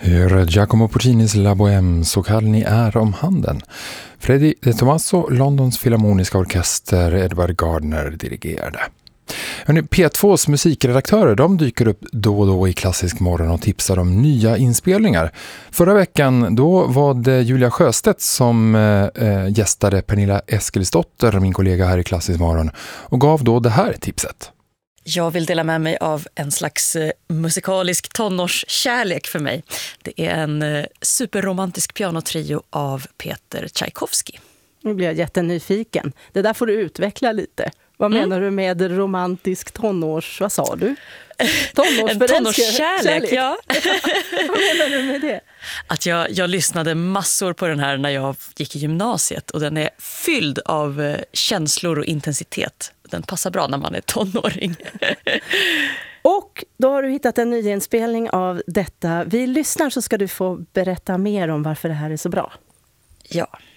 Hör Giacomo Puccinis La Bohème, Så kall ni är om handen. Freddy De Tomaso, Londons filharmoniska orkester, Edward Gardner dirigerade. P2s musikredaktörer, de dyker upp då och då i Klassisk morgon och tipsar om nya inspelningar. Förra veckan då var det Julia Sjöstedt som gästade Pernilla Eskilsdotter, min kollega här i Klassisk morgon, och gav då det här tipset. Jag vill dela med mig av en slags musikalisk tonårskärlek för mig. Det är en superromantisk pianotrio av Peter Tchaikovsky. Nu blir jag jättenyfiken. Det där får du utveckla lite. Vad menar du med romantisk tonårs... Vad sa du? En tonårskärlek, ja. Vad menar du med det? Att jag lyssnade massor på den här när jag gick i gymnasiet. Och den är fylld av känslor och intensitet. Den passar bra när man är tonåring. Och då har du hittat en ny inspelning av detta. Vi lyssnar, så ska du få berätta mer om varför det här är så bra. Ja.